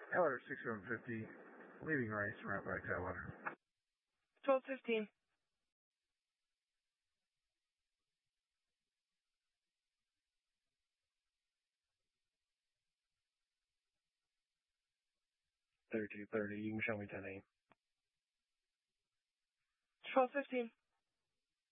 Tyler 6750, leaving Rice, right by Tyler. 12:15. You can show me 10-8. 12:15.